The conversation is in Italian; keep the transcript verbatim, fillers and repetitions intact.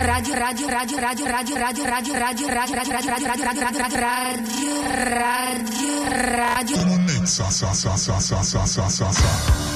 radio radio radio radio radio radio radio radio radio radio radio radio radio radio radio radio sa sa sa sa sa sa sa sa sa